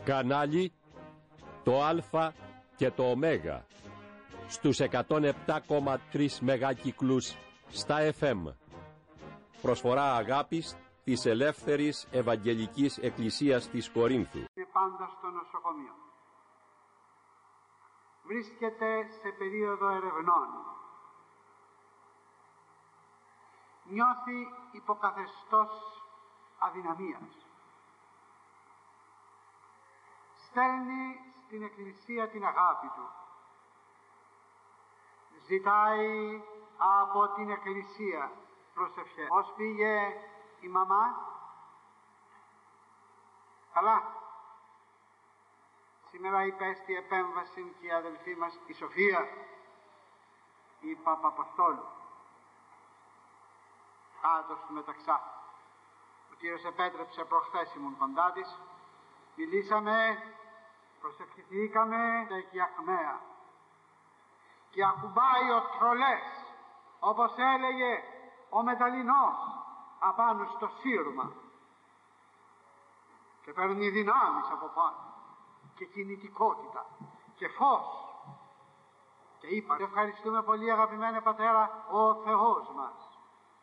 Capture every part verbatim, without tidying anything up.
Κανάλι το Α και το Ω στους εκατόν επτά κόμμα τρία μεγάκυκλους στα εφ εμ. Προσφορά αγάπης της Ελεύθερης Ευαγγελικής Εκκλησίας της Κορίνθου. Είναι πάντα στο νοσοκομείο. Βρίσκεται σε περίοδο ερευνών. Νιώθει υποκαθεστώς αδυναμίας. Στέλνει στην Εκκλησία την αγάπη του. Ζητάει από την Εκκλησία προσευχές. Πώς πήγε η μαμά? Καλά. Σήμερα υπέστη επέμβαση και η αδελφή μας η Σοφία, η Παπαπαστόλου, κάτω στο Μεταξά. Ο Κύριος επέτρεψε, προχθές ήμουν κοντά της, μιλήσαμε, προσευχηθήκαμε και ακμαία. Και ακουμπάει ο τρολές, όπως έλεγε ο Μεταλλινός, απάνω στο σύρμα. Και παίρνει δυνάμεις από πάνω και κινητικότητα και φως. Και είπα, ευχαριστούμε πολύ αγαπημένε Πατέρα, ο Θεός μας,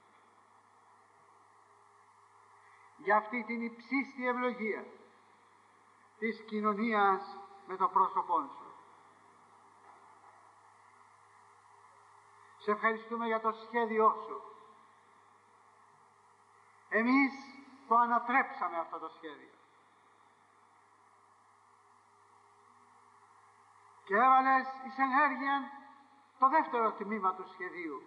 για αυτή την υψίστη ευλογία της κοινωνίας με το πρόσωπό σου. Σε ευχαριστούμε για το σχέδιό σου. Εμείς το ανατρέψαμε αυτό το σχέδιο. Και έβαλες εις ενέργεια το δεύτερο τμήμα του σχεδίου.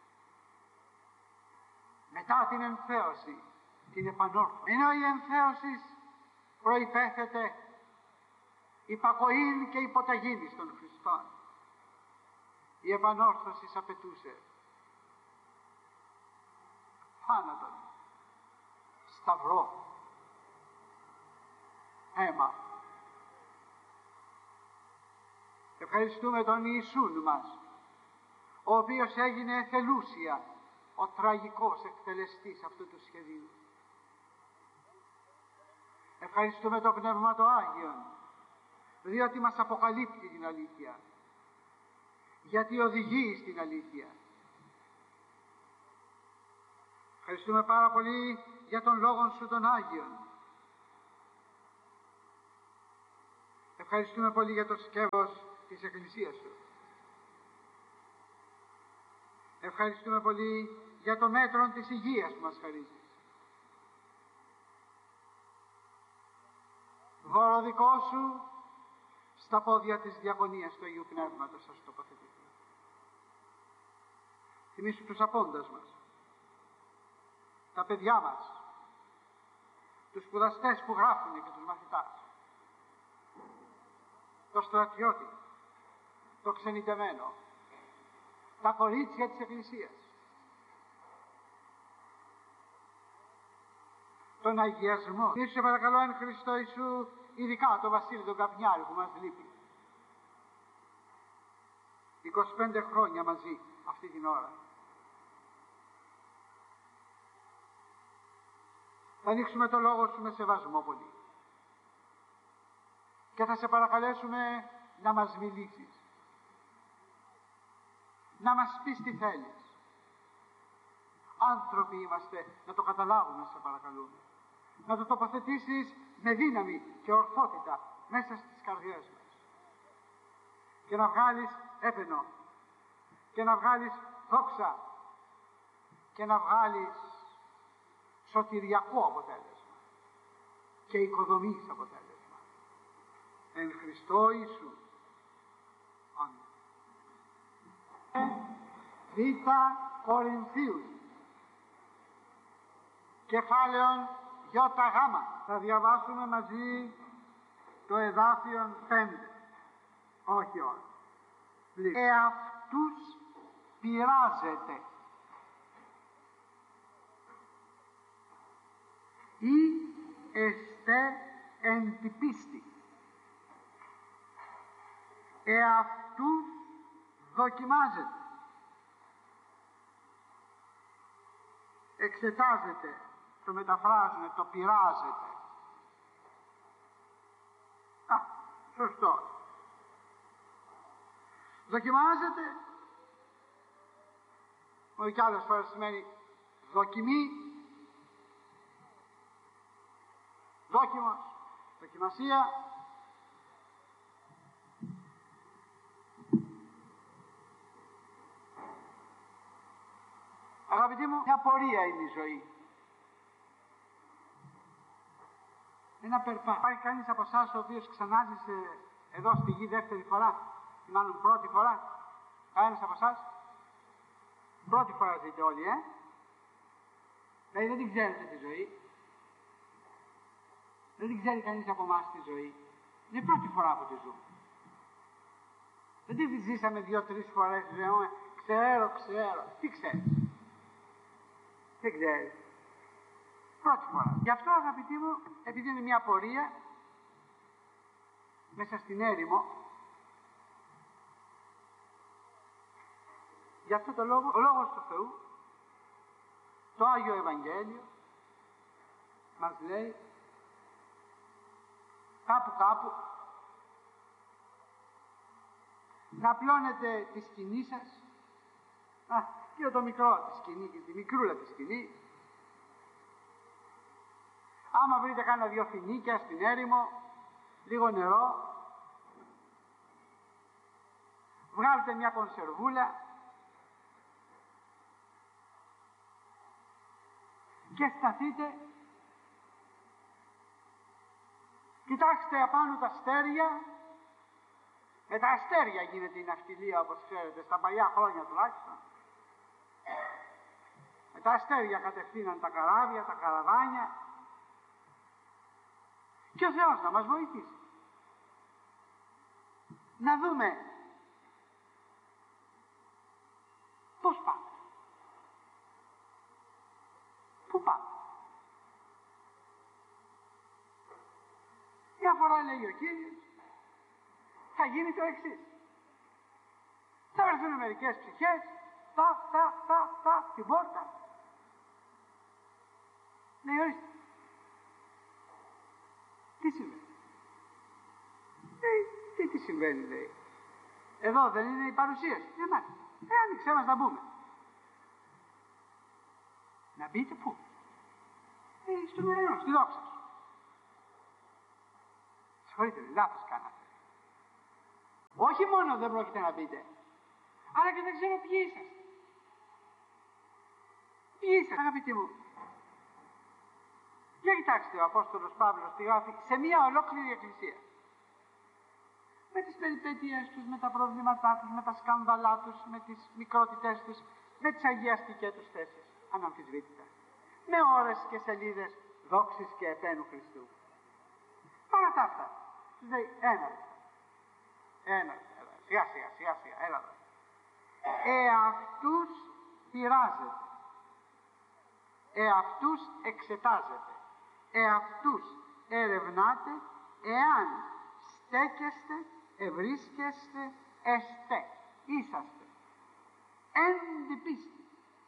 Μετά την ενθέωση, την επανόρθωση. Ενώ η ενθέωση προϋπέθεται υπακοήν και υποταγήν των Χριστών, η επανόρθωση απαιτούσε θάνατον, σταυρό, αίμα. Ευχαριστούμε τον Ιησούν μας, ο οποίος έγινε θελούσια ο τραγικός εκτελεστής αυτού του σχεδίου. Ευχαριστούμε το Πνεύμα το Άγιον, διότι μας αποκαλύπτει την αλήθεια, γιατί οδηγεί στην αλήθεια. Ευχαριστούμε πάρα πολύ για τον Λόγον σου τον Άγιον. Ευχαριστούμε πολύ για το σκεύος της Εκκλησίας σου. Ευχαριστούμε πολύ για το μέτρο της υγείας που μας χαρίζεις. Δώρο δικό σου στα πόδια της Διακονίας του Αγίου Πνεύματος σας τοποθετηθεί. Θυμήσου τους απόντας μας, τα παιδιά μας, τους σπουδαστές που γράφουν και τους μαθητάς, το στρατιώτη, το ξενιτεμένο, τα κορίτσια της Εκκλησίας, τον αγιασμό. Θυμήσου σε παρακαλώ εν Χριστώ Ιησού, ειδικά το Βασίλη τον Καπνιάρη που μας λείπει. είκοσι πέντε χρόνια μαζί αυτή την ώρα. Θα ανοίξουμε το λόγο σου με σεβασμό πολύ και θα σε παρακαλέσουμε να μας μιλήσεις, να μας πεις τι θέλεις. Άνθρωποι είμαστε, να το καταλάβουμε, σε παρακαλούμε, να το τοποθετήσεις με δύναμη και ορθότητα μέσα στις καρδιές μας και να βγάλεις έπαινο και να βγάλεις δόξα και να βγάλεις σωτηριακό αποτέλεσμα και οικοδομής αποτέλεσμα. Εν Χριστώ Ιησού. Αμήν. Β' Κορινθίους, κεφάλαιον Ι Γ. Θα διαβάσουμε μαζί το εδάφιο πέντε. Όχι όλα. Εαυτούς πειράζεται ή εστέ εν τη πίστη. Εαυτούς δοκιμάζεται, εξετάζεται, το μεταφράζουμε, το πειράζεται. Σωστό. Δοκιμάζεται, όχι κι άλλες φορές σημαίνει δοκιμή, δόκιμος, δοκιμασία. Αγαπητοί μου, μια πορεία είναι η ζωή. Ένα περπάτημα. Υπάρχει κανείς από εσάς ο οποίος ξανάζησε εδώ στη γη δεύτερη φορά, μάλλον πρώτη φορά? Κανένας από εσάς? Πρώτη φορά ζείτε όλοι, ε? Δηλαδή δεν την ξέρετε τη ζωή. Δεν την ξέρει κανείς από εμάς τη ζωή. Είναι η πρώτη φορά που τη ζούμε. Δεν τη ζήσαμε δύο-τρεις φορές, λέμε, ξέρω, ξέρω. Τι ξέρεις? Δεν ξέρεις. Πρώτη φορά. Γι' αυτό, αγαπητοί μου, επειδή είναι μια πορεία μέσα στην έρημο, γι' αυτό το λόγο, ο Λόγος του Θεού, το Άγιο Ευαγγέλιο, μας λέει κάπου κάπου να πλώνετε τη σκηνή σας, α, και το μικρό τη σκηνή και τη μικρούλα τη σκηνή. Άμα βρείτε κάνα δυο φοινίκια στην έρημο, λίγο νερό, βγάλτε μια κονσερβούλα και σταθείτε, κοιτάξτε απάνω τα αστέρια. Με τα αστέρια γίνεται η ναυτιλία, όπως ξέρετε, στα παλιά χρόνια τουλάχιστον. Με τα αστέρια κατευθύναν τα καράβια, τα καραβάνια. Και ο Θεός να μας βοηθήσει. Να δούμε πώς πάμε. Πού πάμε. Μια φορά λέει ο Κύριος, θα γίνει το εξής. Θα βρεθούν μερικές ψυχές, τα, τα, τα, τα, στην πόρτα. Λέει, ορίστε. Τι συμβαίνει? Λέει, τι τι συμβαίνει, λέει. Εδώ δεν είναι η παρουσίαση. Δεν μάθει. Ε, άνοιξε μας να μπούμε. Να μπείτε πού? Ε, στον ουρανό, στη δόξα σου. Συγχωρείτε, λάθος κάνατε. Όχι μόνο δεν πρόκειται να μπείτε, αλλά και δεν ξέρω ποιοι είσαστε. Ποιοι είσαστε, αγαπητοί μου. Για κοιτάξτε, ο Απόστολος Παύλος τη γράφει σε μια ολόκληρη εκκλησία. Με τις περιπέτειες τους, με τα προβλήματά τους, με τα σκάνδαλά τους, με τις μικρότητές τους, με τις αγιαστικές τους θέσεις, αναμφισβήτητα. Με ώρες και σελίδες δόξης και επένου Χριστού. Παρά τα αυτά, τους λέει ένα, ένα, σιγά σιγά, σιγά σιγά, έλα εδώ. Εαυτούς πειράζεται, εαυτούς εξετάζεται, εαυτούς ερευνάτε, εάν στέκεστε, ευρίσκεστε, εστέ, είσαστε, εν τη πίστη.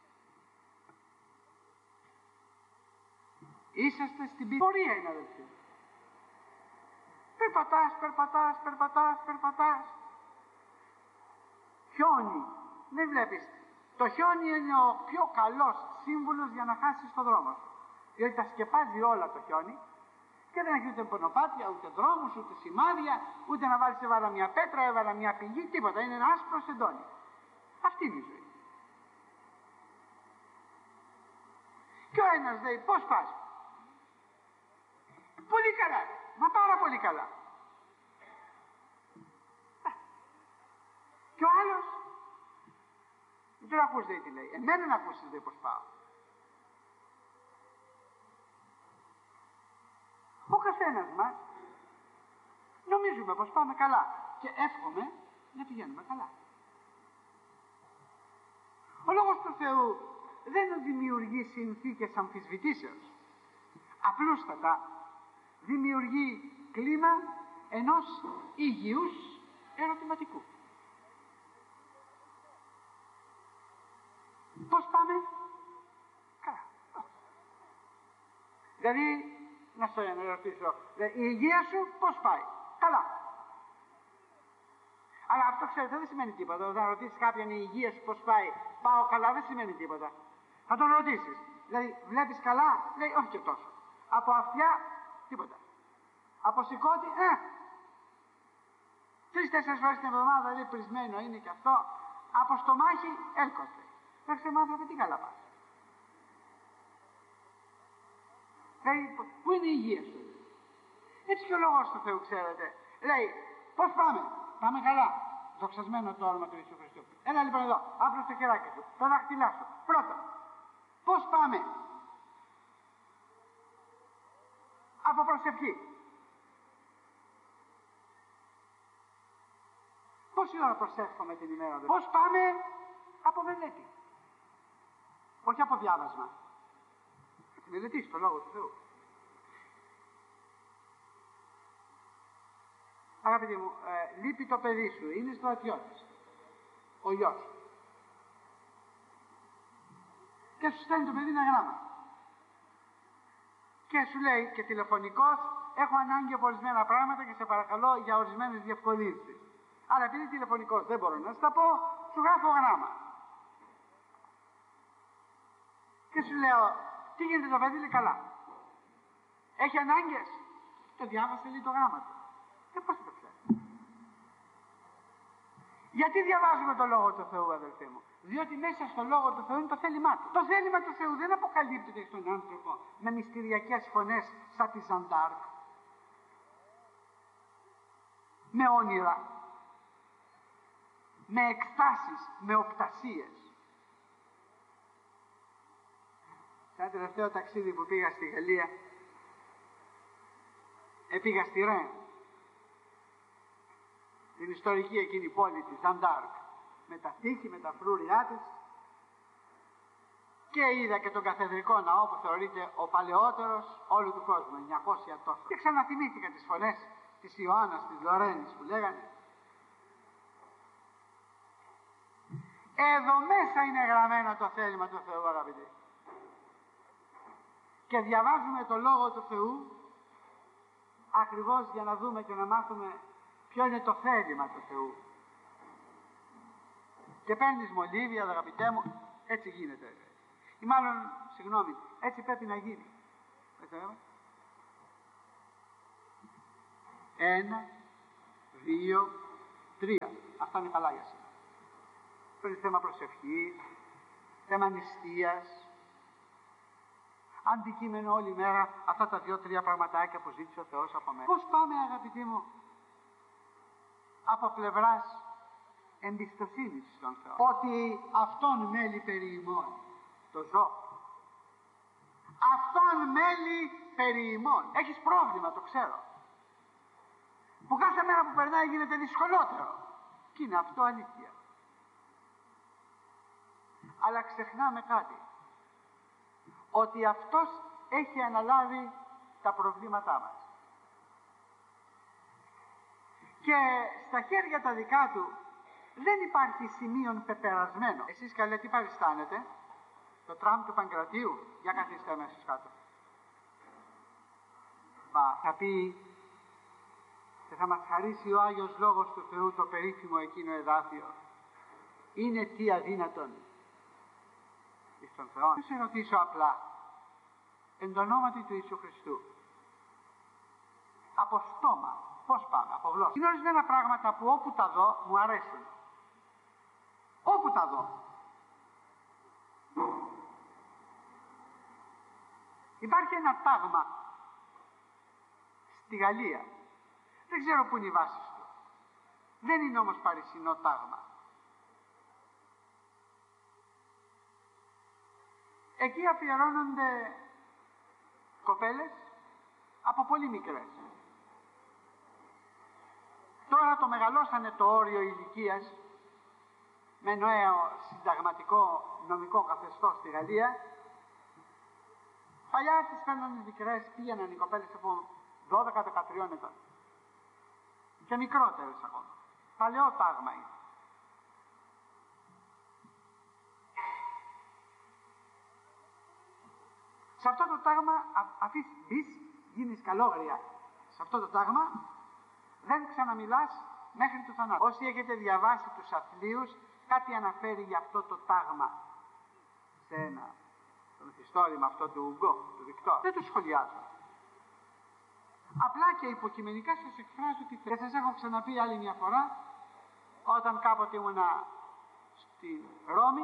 Είσαστε στην πίστη. Πορεία είναι, αδελφοί. Περπατάς, περπατάς, περπατάς, περπατάς. Χιόνι. Δεν βλέπεις. Το χιόνι είναι ο πιο καλός σύμβουλος για να χάσεις το δρόμο σου. Διότι τα σκεπάζει όλα το χιόνι και δεν έχει ούτε πονοπάτια, ούτε δρόμους, ούτε σημάδια, ούτε να βάλεις έβαλα μια πέτρα, έβαλα μια πηγή, τίποτα. Είναι ένα άσπρο σεντόνι. Αυτή είναι η ζωή. Και ο ένας λέει, πώς πας? Πολύ καλά, μα πάρα πολύ καλά. Και ο άλλος, δεν τον ακούς, λέει τι λέει. Εμένα να ακούσεις, λέει, πώς πάω. Ο καθένας μας νομίζουμε πως πάμε καλά και εύχομαι να πηγαίνουμε καλά. Ο Λόγος του Θεού δεν δημιουργεί συνθήκες αμφισβητήσεως. Απλούστατα δημιουργεί κλίμα ενός υγιούς ερωτηματικού. Πώς πάμε? Καλά. Δηλαδή, να σε ρωτήσω, η υγεία σου πώς πάει? Καλά. Αλλά αυτό ξέρετε δεν σημαίνει τίποτα. Όταν ρωτήσει κάποιον η υγεία σου πώς πάει, πάω καλά, δεν σημαίνει τίποτα. Θα τον ρωτήσει. Δηλαδή, βλέπει καλά, λέει όχι και τόσο. Από αυτιά, τίποτα. Από σηκώτη, ε. Τρεις-τέσσερις φορές την εβδομάδα λέει πρισμένο είναι και αυτό. Από στομάχι, έλκοστε. Θα ξέρουμε άνθρωποι τι καλά πας. Λέει, πού είναι η υγεία σου. Έτσι και ο λόγος του Θεού, ξέρετε. Λέει, πώς πάμε. Πάμε καλά. Δοξασμένο το όνομα του Ιησού Χριστού. Έλα λοιπόν εδώ, άπλωσε το χεράκι σου, τα δάχτυλά σου. Πρώτα, πώς πάμε. Από προσευχή. Πόση ώρα προσεύχομαι την ημέρα δε. Πώς πάμε. Από μελέτη. Όχι από διάβασμα. Μελετήσει το Λόγο του Θεού. Αγαπητοί μου, ε, λείπει το παιδί σου, είναι στρατιώτης, ο γιος σου. Και σου στέλνει το παιδί ένα γράμμα. Και σου λέει και τηλεφωνικός, έχω ανάγκη από ορισμένα πράγματα και σε παρακαλώ για ορισμένες διευκολύνσεις. Άρα επειδή τηλεφωνικός δεν μπορώ να σου τα πω, σου γράφω γράμμα. Και σου λέω, τι γίνεται το παιδί, λέει καλά. Έχει ανάγκες. Το διάβασε, λέει το γράμμα του. Και πώς το ξέρει. Γιατί διαβάζουμε το Λόγο του Θεού, αδελφοί μου. Διότι μέσα στο Λόγο του Θεού είναι το θέλημά του. Το θέλημα του Θεού δεν αποκαλύπτεται στον άνθρωπο με μυστηριακές φωνές σαν τη Ζαντάρκ. Με όνειρα. Με εκστάσεις, με οπτασίες. Σε ένα τελευταίο ταξίδι που πήγα στη Γαλλία, πήγα στη Ρεν, την ιστορική εκείνη πόλη της Ζαντάρκ, με τα τείχη, με τα φρούρια της, και είδα και τον καθεδρικό ναό που θεωρείται ο παλαιότερος όλου του κόσμου, εννιακόσια τόσο. Και ξαναθυμήθηκα τις φωνές της Ιωάννας, της Λορένης που λέγανε. Εδώ μέσα είναι γραμμένο το θέλημα του Θεού, αγαπητοί. Και διαβάζουμε το Λόγο του Θεού ακριβώς για να δούμε και να μάθουμε ποιο είναι το θέλημα του Θεού. Και παίρνεις μολύβια, αγαπητέ μου, έτσι γίνεται. Ή μάλλον, συγγνώμη, έτσι πρέπει να γίνει. Ένα, δύο, τρία. Αυτά είναι καλά για σας. Είναι θέμα προσευχής, θέμα νηστείας, αντικείμενο όλη μέρα αυτά τα δύο-τρία πραγματάκια που ζήτησε ο Θεός από μένα. Πώς πάμε, αγαπητοί μου, από πλευράς εμπιστοσύνης στον Θεό, ότι αυτόν μέλει περί ημών, το ζω. Αυτόν μέλει περί ημών. Έχεις πρόβλημα, το ξέρω, που κάθε μέρα που περνάει γίνεται δυσκολότερο. Και είναι αυτό αλήθεια. Αλλά ξεχνάμε κάτι, ότι αυτός έχει αναλάβει τα προβλήματά μας. Και στα χέρια τα δικά του δεν υπάρχει σημείον πεπερασμένο. Εσείς καλέ τι παριστάνετε, το τραμ του Παγκρατίου, για καθίστε μέσα κάτω. Μα θα πει και θα μας χαρίσει ο Άγιος Λόγος του Θεού το περίφημο εκείνο εδάφιο. Είναι τι αδύνατον εις τον Θεό. Θα σε ρωτήσω απλά, εν το ονόματι του Ιησού Χριστού, από στόμα, πώς πάμε, από γλώσσα. Είναι ορισμένα πράγματα που όπου τα δω μου αρέσουν. Όπου τα δω. Υπάρχει ένα τάγμα στη Γαλλία. Δεν ξέρω πού είναι η βάση του. Δεν είναι όμως παρισινό τάγμα. Εκεί αφιερώνονται κοπέλες από πολύ μικρές. Τώρα το μεγαλώσανε το όριο ηλικίας με νέο συνταγματικό νομικό καθεστώς στη Γαλλία. Παλιά τις φαίνονταν μικρές, πήγαιναν οι κοπέλες από δώδεκα με δεκατρία ετών και μικρότερες ακόμα. Παλαιό τάγμα είναι. Σε αυτό το τάγμα, αφήσεις μπεις, γίνεις καλόγρια. Σε αυτό το τάγμα δεν ξαναμιλάς μέχρι του θανάτου. Όσοι έχετε διαβάσει τους Αθλίους, κάτι αναφέρει για αυτό το τάγμα σε ένα το μυθιστόρημα αυτό του Ουγκό, του Βικτόρ. Δεν το σχολιάζω. Απλά και υποκειμενικά σας εκφράζω τι θέλω. Και σας έχω ξαναπεί άλλη μια φορά, όταν κάποτε ήμουνα στη Ρώμη,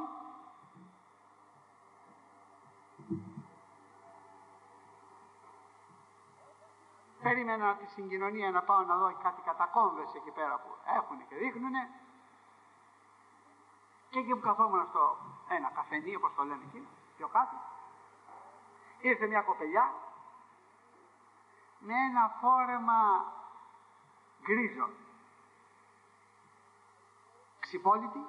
περίμενα τη συγκοινωνία να πάω να δω κάτι κατακόμβες εκεί πέρα που έχουν και δείχνουνε, και εκεί που καθόμουν στο ένα καφενείο, όπως το λένε εκεί, πιο κάτω, ήρθε μια κοπελιά με ένα φόρεμα γκρίζο, ξυπόλυτη.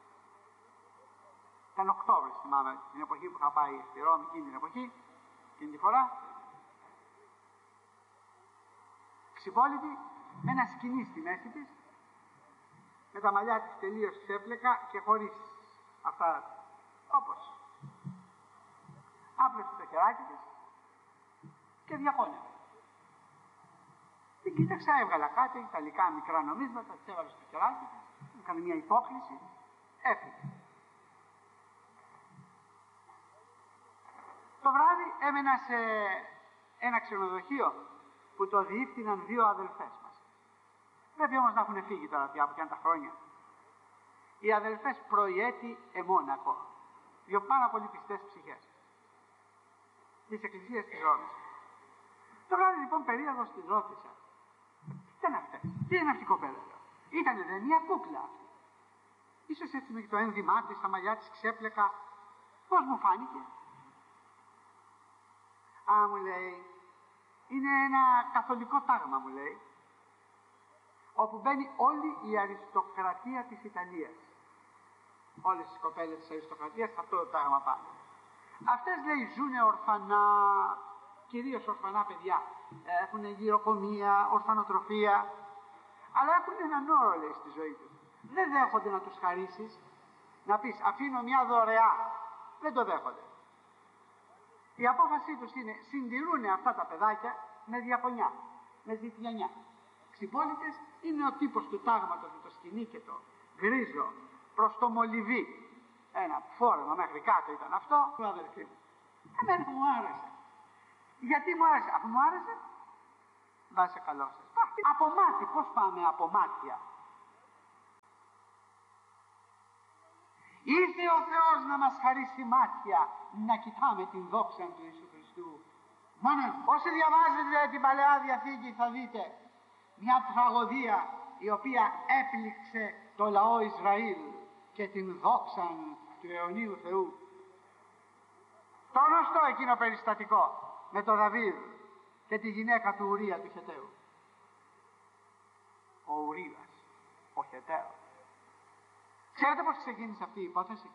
Ήταν Οκτώβρης, θυμάμαι, την εποχή που είχα πάει στη Ρώμη, εκείνη την εποχή, εκείνη τη φορά. Ξυπόλυτη, με ένα σκοινί στη μέση της, με τα μαλλιά της τελείως ξέπλεκα και χωρίς αυτά, όπως άπλωσε το χεράκι της και διαχώνευε. Την κοίταξα, έβγαλα κάτι, ιταλικά μικρά νομίσματα, τις έβαλε στο χεράκι, έκανε μια υπόκληση, έφυγε. Το βράδυ έμενα σε ένα ξενοδοχείο που το διεύθυναν δύο αδελφές μας. Πρέπει όμως να έχουν φύγει τώρα πια, που και αν τα χρόνια. Οι αδελφές προϊέτη εμόνακο, δύο πάρα πολύ πιστές ψυχές της Εκκλησίας της Ρώμης. Το βράδυ λοιπόν περίεργος την ρώτησα, τι ήταν αυτές, τι είναι αυτή η κοπέλα, ήτανε δε μια κούκλα αυτή. Ίσως έτσι με το ένδυμά της, τα μαλλιά της ξέπλεκα, πώς μου φάνηκε. Α, μου λέει, είναι ένα καθολικό τάγμα, μου λέει, όπου μπαίνει όλη η αριστοκρατία της Ιταλίας. Όλες τις κοπέλες της αριστοκρατίας αυτό το τάγμα πάνε. Αυτές, λέει, ζουνε ορφανά, κυρίως ορφανά παιδιά. Έχουν γυροκομεία, ορφανοτροφία, αλλά έχουν έναν όρο, λέει, στη ζωή τους. Δεν δέχονται να τους χαρίσεις, να πεις αφήνω μια δωρεά. Δεν το δέχονται. Η απόφασή τους είναι, συντηρούν αυτά τα παιδάκια με διακονιά, με ζητιανιά. Ξυπόλυτες είναι ο τύπος του τάγματος με το σκοινί και το γκρίζο προς το μολυβί. Ένα φόρεμα μέχρι κάτω ήταν αυτό, του αδερφή μου. Εμένα μου άρεσε. Γιατί μου άρεσε, αφού μου άρεσε, βάσε καλό σας. Από μάτι, πώς πάμε από μάτια. Ήρθε ο Θεός να μας χαρίσει μάτια, να κοιτάμε την δόξα του Ιησού Χριστού. Μόνο όσοι διαβάζετε την Παλαιά Διαθήκη θα δείτε μια τραγωδία η οποία έπληξε το λαό Ισραήλ και την δόξα του αιωνίου Θεού. Το γνωστό εκείνο περιστατικό με τον Δαβίδ και τη γυναίκα του Ουρία του Χεταίου. Ο Ουρίας, ο Χεταίος. Ξέρετε πώς ξεκίνησε αυτή η υπόθεση?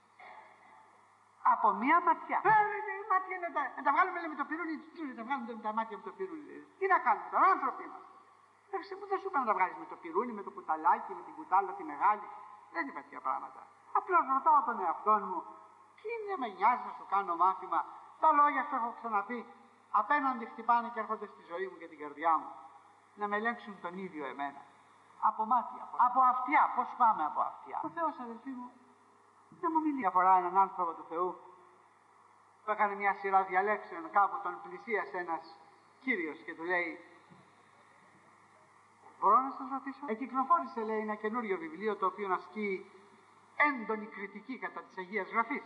Από μία ματιά. Ε, μάτια να τα, να τα βγάλουμε με το πυρούνι, να τα βγάλουμε τα μάτια με το πυρούνι. Τι να κάνουμε τώρα, άνθρωποι μας. Εντάξει, μου δεν σου είπα να τα βγάλεις με το πυρούνι, με το κουταλάκι, με την κουτάλα τη μεγάλη. Δεν είπα τέτοια πράγματα. Απλώς ρωτάω τον εαυτό μου, τι είναι με νοιάζει να σου κάνω μάθημα. Τα λόγια σου έχω ξαναπεί. Απέναντι χτυπάνε και έρχονται στη ζωή μου και την καρδιά μου. Να με ελέγξουν τον ίδιο εμένα. Από μάτια. Από, από αυτιά. Πώς πάμε από αυτιά. Ο Θεός, αδελφοί μου, να μου μιλεί. Αφορά έναν άνθρωπο του Θεού που έκανε μια σειρά διαλέξεων, κάπου τον πλησίασε ένας κύριος και του λέει, μπορώ να σας ρωτήσω? Εκυκλοφόρησε, λέει, ένα καινούριο βιβλίο το οποίο ασκεί έντονη κριτική κατά της Αγίας Γραφής.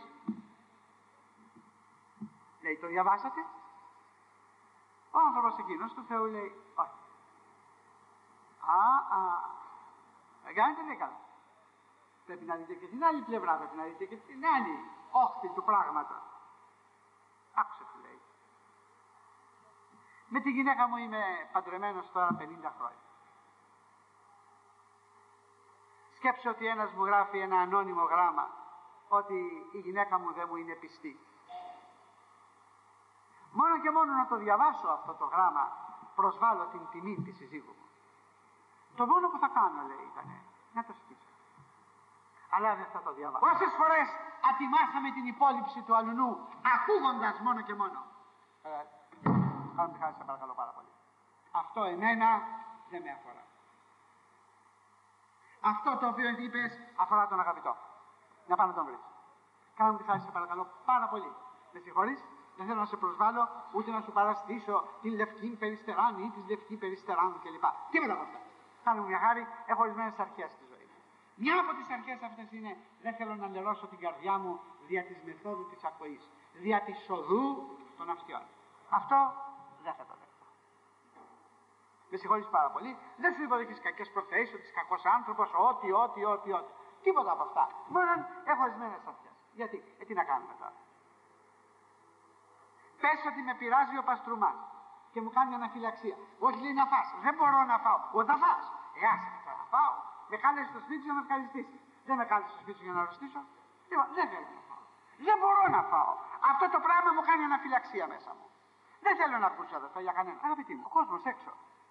Λέει, το διαβάσατε? Ο άνθρωπος εκείνος του Θεού λέει, όχι. Α, α, κάνετε, λέει, καλά. Πρέπει να δείτε και την άλλη πλευρά, πρέπει να δείτε και την άλλη όχθη του πράγματος. Άκουσε, του λέει. Με τη γυναίκα μου είμαι παντρεμένος τώρα πενήντα χρόνια. Σκέψω ότι ένας μου γράφει ένα ανώνυμο γράμμα ότι η γυναίκα μου δεν μου είναι πιστή. Μόνο και μόνο να το διαβάσω αυτό το γράμμα προσβάλλω την τιμή της συζύγου μου. Το μόνο που θα κάνω, λέει, ήταν να το σκίσω. Αλλά δεν θα το διαβάσω. Πόσες φορές ατιμάσαμε την υπόλοιψη του αλουνού ακούγοντας μόνο και μόνο. Ε, κάνω τη χάρη, σε παρακαλώ πάρα πολύ. Αυτό εμένα δεν με αφορά. Αυτό το οποίο είπες αφορά τον αγαπητό. Να πάω να τον βρεις. Κάνε μου τη χάρη, σε παρακαλώ, πάρα πολύ. Με συγχωρείς, δεν θέλω να σε προσβάλλω, ούτε να σου παραστήσω την λευκή περιστεράν ή τη λευκή περιστεράν κλπ. Τίποτα από αυτά. Κάνε μου μια χάρη, έχω ορισμένες αρχές στη ζωή. Μια από τις αρχές αυτές είναι: δεν θέλω να λερώσω την καρδιά μου δια της μεθόδου της ακοής, δια της οδού των αυτιών. Αυτό δεν θα το δεχτώ. Με συγχωρείς πάρα πολύ, δεν σου είπα ότι έχεις κακές προθέσεις, ότι είσαι κακός άνθρωπος, ό,τι, ό,τι, ό,τι, ό,τι. Τίποτα από αυτά. Μόνο έχω ορισμένες αρχές. Γιατί, ε, τι να κάνουμε τώρα. Πες ότι με πειράζει ο Παστρουμάς και μου κάνει αναφυλαξία. Όχι, λέει, να φας. Δεν μπορώ να φάω. Ό, θα φας. Ε, άσε με τώρα να φάω. Με κάλεσε στο σπίτι σου να με ευχαριστήσει. Δεν με κάλεσε στο σπίτι σου για να αρρωστήσω. Λοιπόν, δεν θέλω να φάω. Δεν μπορώ να φάω. Αυτό το πράγμα μου κάνει αναφυλαξία μέσα μου. Δεν θέλω να ακούσω αδερφέ για κανένα. Αγαπητοί μου, ο κόσμος έξω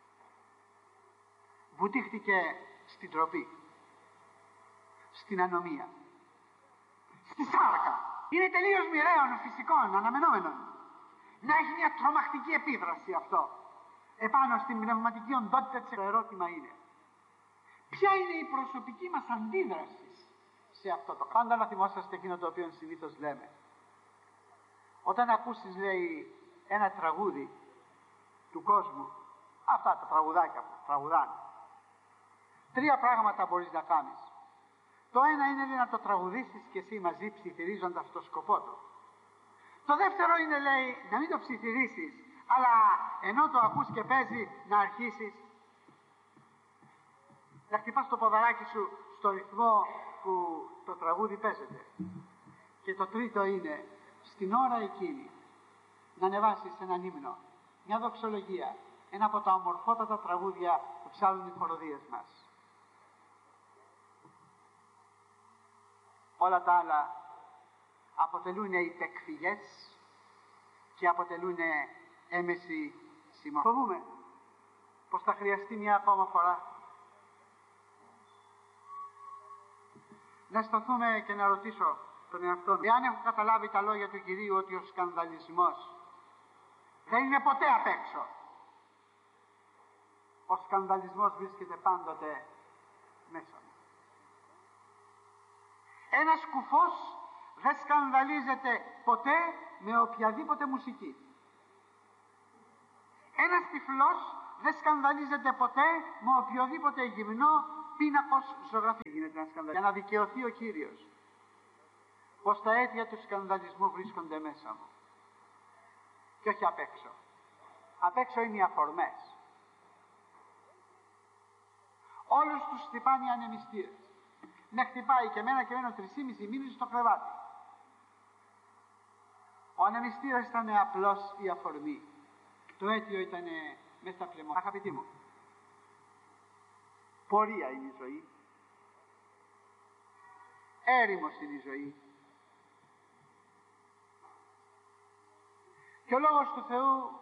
βουτήχτηκε στην τροπή, στην ανομία, στη σάρκα. Είναι τελείως μοιραίων, φυσικών, αναμενόμενων. Να έχει μια τρομακτική επίδραση αυτό επάνω στην πνευματική οντότητα της. Το ερώτημα είναι: ποια είναι η προσωπική μας αντίδραση σε αυτό το. Πάντα να θυμόσαστε εκείνο το οποίο συνήθως λέμε. Όταν ακούσεις, λέει, ένα τραγούδι του κόσμου, αυτά τα τραγουδάκια που τραγουδάνε, τρία πράγματα μπορείς να κάνεις. Το ένα είναι, λέει, να το τραγουδήσεις και εσύ μαζί, ψιθυρίζοντας το σκοπό του. Το δεύτερο είναι, λέει, να μην το ψιθυρίσεις, αλλά ενώ το ακούς και παίζει, να αρχίσεις να χτυπάς το ποδαράκι σου στο ρυθμό που το τραγούδι παίζεται. Και το τρίτο είναι, στην ώρα εκείνη, να ανεβάσεις έναν ύμνο, μια δοξολογία, ένα από τα ομορφότατα τραγούδια που ψάλουν οι χοροδίες μας. Όλα τα άλλα αποτελούν υπεκφυγές και αποτελούν έμεση συμμορφή. Φοβούμαι πως θα χρειαστεί μια ακόμα φορά να σταθούμε και να ρωτήσω τον εαυτό μου, εάν έχω καταλάβει τα λόγια του Κυρίου ότι ο σκανδαλισμός δεν είναι ποτέ απ' έξω. Ο σκανδαλισμός βρίσκεται πάντοτε μέσα μου. Ένας κουφός δεν σκανδαλίζεται ποτέ με οποιαδήποτε μουσική. Ένας τυφλός δεν σκανδαλίζεται ποτέ με οποιοδήποτε γυμνό πίνακος ζωγραφή. Γίνεται να σκανδαλίζει. Για να δικαιωθεί ο Κύριος πως τα αίτια του σκανδαλισμού βρίσκονται μέσα μου και όχι απ' έξω. Απ' έξω είναι οι αφορμές. Όλους τους χτυπάνε οι ανεμιστήρες. Με χτυπάει και εμένα και μένω τρισήμισι μήνες στο κρεβάτι. Ο ανεμιστήρας ήταν απλώς η αφορμή. Το αίτιο ήταν μέσα στα πλεμόνια. Αγαπητοί μου, πορεία είναι η ζωή. Έρημος είναι η ζωή. Και ο Λόγος του Θεού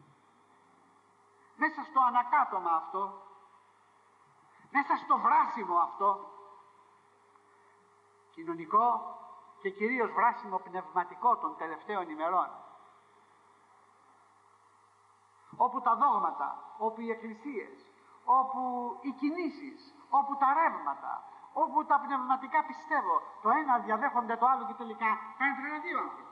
μέσα στο ανακάτωμα αυτό, μέσα στο βράσιμο αυτό, κοινωνικό και κυρίως βράσιμο πνευματικό των τελευταίων ημερών, όπου τα δόγματα, όπου οι εκκλησίες, όπου οι κινήσεις, όπου τα ρεύματα, όπου τα πνευματικά πιστεύω, το ένα διαδέχονται το άλλο και τελικά κάνει τρελαδί ο άνθρωπος.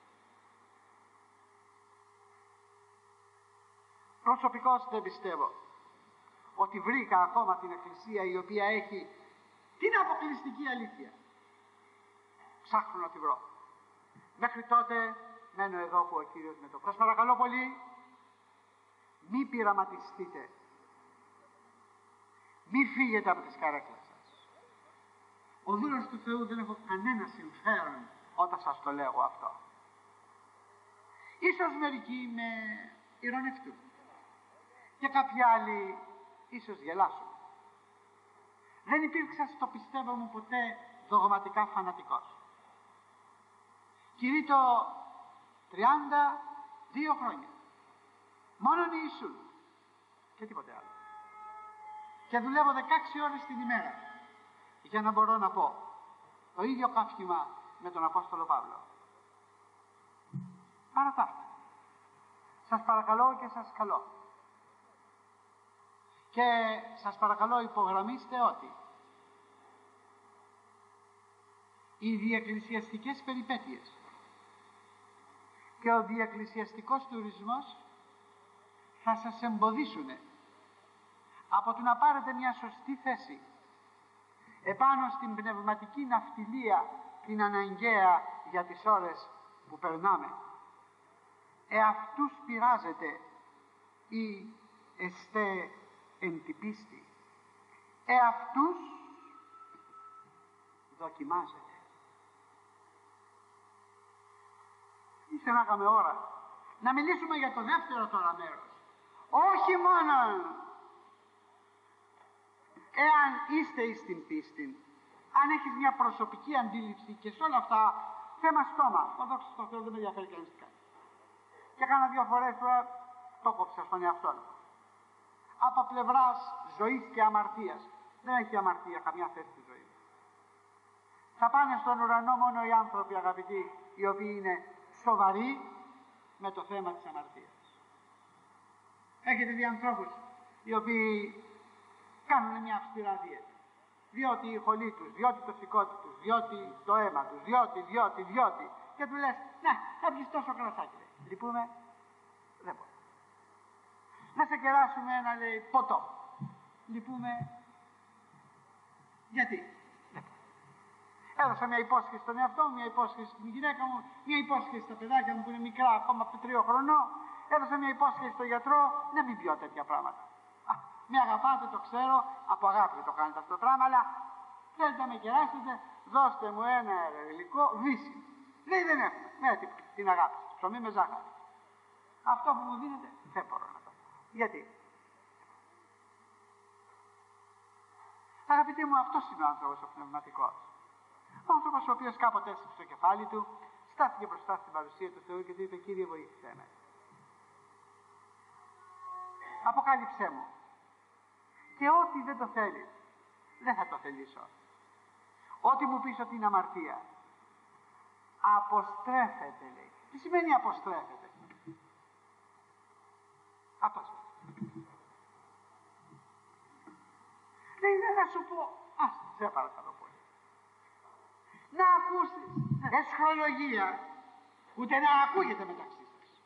Προσωπικώς δεν πιστεύω ότι βρήκα ακόμα την εκκλησία η οποία έχει την αποκλειστική αλήθεια. Ψάχνω να τη βρω. Μέχρι τότε μένω εδώ που ο Κύριος με το. Σας παρακαλώ πολύ, μη πειραματιστείτε. Μη φύγετε από τις καρέκλες σας. Ο δούλος του Θεού δεν έχω κανένα συμφέρον όταν σας το λέγω αυτό. Ίσως μερικοί με ειρωνευτούν και κάποιοι άλλοι ίσως γελάσουν. Δεν υπήρξα στο πιστεύω μου ποτέ δογματικά φανατικός. Κηρύττω τριάντα δύο χρόνια. Μόνον Ιησού και τίποτε άλλο. Και δουλεύω δεκαέξι ώρες την ημέρα για να μπορώ να πω το ίδιο καύχημα με τον Απόστολο Παύλο. Άρα τα αυτά. Σας παρακαλώ και σας καλώ. Και σας παρακαλώ υπογραμμίστε ότι οι διεκκλησιαστικές περιπέτειες και ο διεκκλησιαστικός τουρισμός θα σας εμποδίσουν από το να πάρετε μια σωστή θέση επάνω στην πνευματική ναυτιλία, την αναγκαία για τις ώρες που περνάμε. Εαυτούς πειράζεται ή εστέ εν την πίστη. Εαυτούς δοκιμάζεται. Ήρθε να είχαμε ώρα να μιλήσουμε για το δεύτερο τώρα μέρος. Όχι μόνο εάν είστε εις την πίστη, αν έχεις μια προσωπική αντίληψη και σε όλα αυτά θέμα στόμα, ο δόξα στο Θεό δεν με ενδιαφέρει κανείς τι κάνει. Και έκανα δύο φορές τώρα το κόψα στον εαυτό μου. Από πλευράς ζωής και αμαρτίας. Δεν έχει αμαρτία καμιά θέση στη ζωή. Θα πάνε στον ουρανό μόνο οι άνθρωποι, αγαπητοί, οι οποίοι είναι σοβαροί με το θέμα της αμαρτίας. Έχετε δει ανθρώπους οι οποίοι κάνουν μια αυστηρά δίαιτα. Διότι η χολή τους, διότι το σηκώτη τους, διότι το αίμα τους, διότι, διότι, διότι. Και του λες, ναι, θα πιεις τόσο κρασάκι. Λυπούμε, δεν μπορώ. Να σε κεράσουμε ένα, λέει, ποτό. Λυπούμε, γιατί. Δεν μπορώ. Έδωσα μια υπόσχεση στον εαυτό μου, μια υπόσχεση στην γυναίκα μου, μια υπόσχεση στα παιδάκια μου που είναι μικρά, ακόμα από τριών χρονών. Έδωσα μια υπόσχεση στον γιατρό, να μην πιω τέτοια πράγματα. Α, με αγαπάτε, το ξέρω, από αγάπη το κάνετε αυτό το πράγμα, αλλά θέλετε να με κεράσετε, δώστε μου ένα υλικό βύση. Λέει δεν έχουμε, ναι, τίποτα, την αγάπη, ψωμί με ζάχαρη. Αυτό που μου δίνετε δεν μπορώ να το πω. Γιατί. Αγαπητοί μου, αυτός είναι ο άνθρωπος ο πνευματικός. Ο άνθρωπος ο οποίος κάποτε έσυψε στο κεφάλι του, στάθηκε μπροστά στην παρουσία του Θεού και του είπε, Κύριε βοήθησέ με. Αποκάλυψέ μου. Και ό,τι δεν το θέλεις, δεν θα το θελήσω. Ό,τι μου πεις ότι είναι αμαρτία, αποστρέφεται, λέει. Τι σημαίνει αποστρέφεται. Αυτό σημαίνει. Λέει, δεν θα σου πω. Ας, σε παρακαλώ πολύ. Να ακούσεις εσχρολογία, ούτε να ακούγεται μεταξύ σας.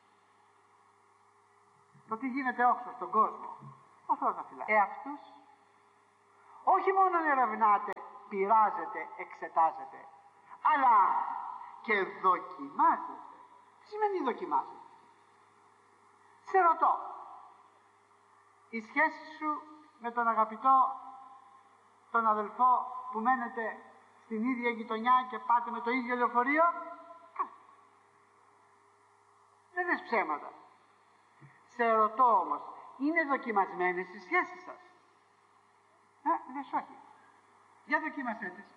Το τι γίνεται όξω στον κόσμο, ο Θεός να φυλάει. Εαυτούς, όχι μόνο ερευνάτε, πειράζετε, εξετάζετε, αλλά και δοκιμάζετε. Τι σημαίνει δοκιμάζετε. Σε ρωτώ, η σχέση σου με τον αγαπητό, τον αδελφό που μένετε στην ίδια γειτονιά και πάτε με το ίδιο λεωφορείο, δεν είναι ψέματα. Σε ρωτώ όμως, είναι δοκιμασμένες οι σχέσεις σας. Ε, λες όχι. Για δοκίμασέ τις.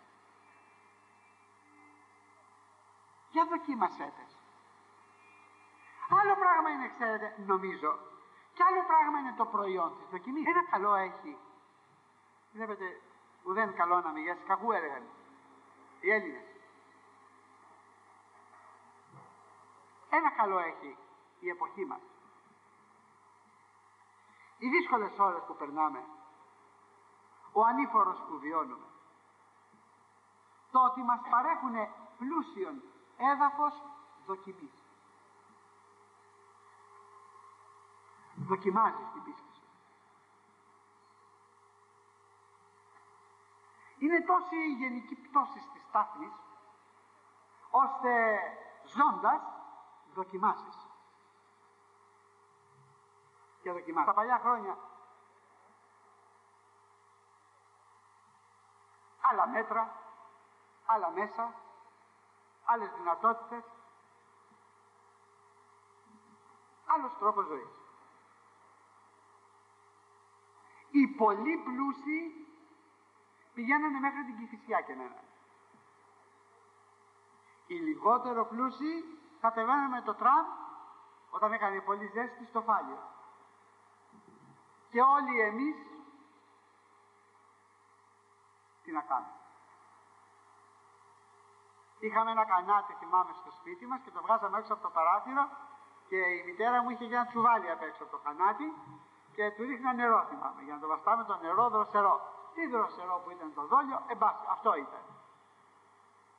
Για δοκίμασέ τις. Άλλο πράγμα είναι, ξέρετε, νομίζω, και άλλο πράγμα είναι το προϊόν της δοκιμής. Ένα καλό έχει. Βλέπετε, ουδέν καλό να μηγές, κακού έλεγαν οι Έλληνες. Ένα καλό έχει η εποχή μας. Οι δύσκολες ώρες που περνάμε, ο ανήφορος που βιώνουμε, το ότι μας παρέχουνε πλούσιον έδαφος δοκιμής. Δοκιμάζεις την πίστη σου. Είναι τόση η γενική πτώση της στάθμης, ώστε ζώντας δοκιμάζεις. Και δοκιμάζεις. Τα παλιά χρόνια άλλα μέτρα, άλλα μέσα, άλλες δυνατότητες, άλλος τρόπος ζωής. Οι πολύ πλούσιοι πηγαίνανε μέχρι την Κηφισιά και μένανε. Οι λιγότερο πλούσιοι κατεβαίνανε με το τραμ όταν έκανε πολύ ζέστη στο Φάλιο. Και όλοι εμείς τι να κάνουμε. Είχαμε ένα κανάτι, θυμάμαι, στο σπίτι μας και το βγάζαμε έξω από το παράθυρο και η μητέρα μου είχε για ένα τσουβάλι απ' έξω από το κανάτι και του ρίχνα νερό, θυμάμαι, για να το βαστάμε το νερό δροσερό. Τι δροσερό που ήταν το δόλιο, εμπάσχε, αυτό ήταν.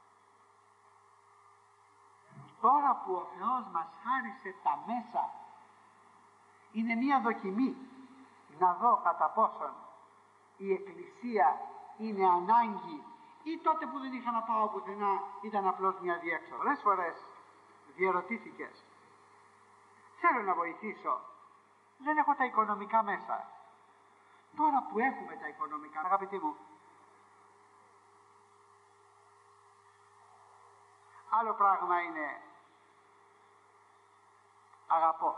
Τώρα που ο Θεός μας χάρισε τα μέσα, είναι μία δοκιμή να δω κατά πόσον η Εκκλησία είναι ανάγκη ή τότε που δεν είχα να πάω πουθενά ήταν απλώς μια διέξοδο. Πολλές φορές διερωτήθηκες, θέλω να βοηθήσω, δεν έχω τα οικονομικά μέσα. Τώρα που έχουμε τα οικονομικά, αγαπητοί μου, άλλο πράγμα είναι αγαπώ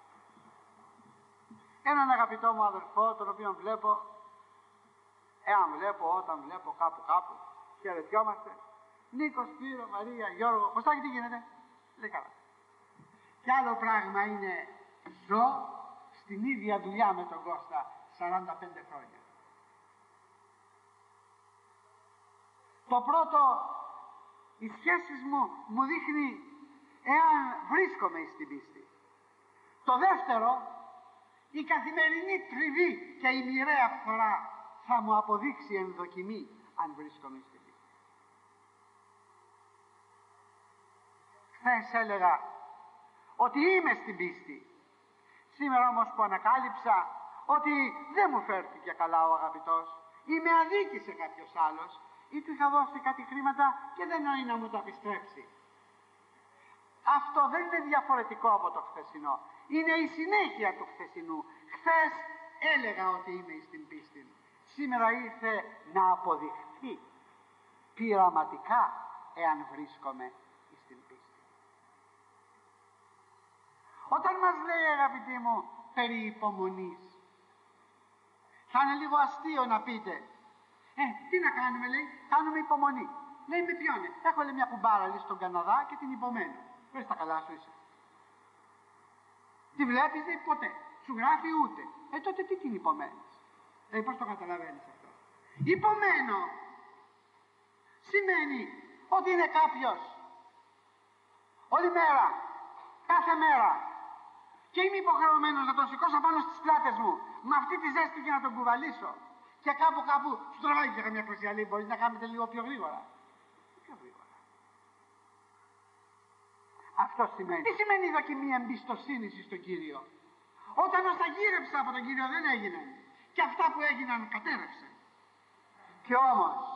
έναν αγαπητό μου αδερφό, τον οποίο βλέπω, εάν βλέπω, όταν βλέπω κάπου κάπου, χαιρετιόμαστε, Νίκο, Σπύρο, Μαρία, Γιώργο, Κωστάκη, τι γίνεται? Λέει καλά. Κι άλλο πράγμα είναι ζω στην ίδια δουλειά με τον Κώστα σαράντα πέντε χρόνια. Το πρώτο, οι σχέσεις μου μου δείχνει εάν βρίσκομαι στην πίστη. Το δεύτερο, η καθημερινή τριβή και η μοιραία φορά θα μου αποδείξει εν δοκιμή αν βρίσκομαι στην πίστη. Χθες έλεγα ότι είμαι στην πίστη. Σήμερα όμως που ανακάλυψα ότι δεν μου φέρθηκε καλά ο αγαπητός ή με αδίκησε κάποιος άλλος ή του είχα δώσει κάτι χρήματα και δεν νοεί να μου τα επιστρέψει. Αυτό δεν είναι διαφορετικό από το χθεσινό. Είναι η συνέχεια του χθεσινού. Χθες έλεγα ότι είμαι στην πίστη. Σήμερα ήρθε να αποδειχθεί πειραματικά εάν βρίσκομαι στην πίστη. Όταν μας λέει, αγαπητοί μου, περί υπομονής, θα είναι λίγο αστείο να πείτε, ε, τι να κάνουμε, λέει, κάνουμε υπομονή. Λέει, με ποιον? Έχω, λέει, μια κουμπάρα, λέει, στον Καναδά και την υπομένω. Πες τα καλά σου είσαι. Τη βλέπεις, λέει, ποτέ. Σου γράφει ούτε. Ε, τότε τι την υπομένεις? Ε, πώς το καταλαβαίνεις αυτό? Υπομένω σημαίνει ότι είναι κάποιος όλη μέρα, κάθε μέρα, και είμαι υποχρεωμένος να τον σηκώσω πάνω στις πλάτες μου με αυτή τη ζέστη και να τον κουβαλήσω και κάπου κάπου σου τραβάει και καμιά κρουσιαλή. Μπορείς να κάνετε λίγο πιο γρήγορα? Πιο γρήγορα. Αυτό σημαίνει. Τι σημαίνει η δοκιμή εμπιστοσύνης στον Κύριο? Όταν όσα γύρεψα από τον Κύριο δεν έγιναν και αυτά που έγιναν κατέρευσαν. Και όμως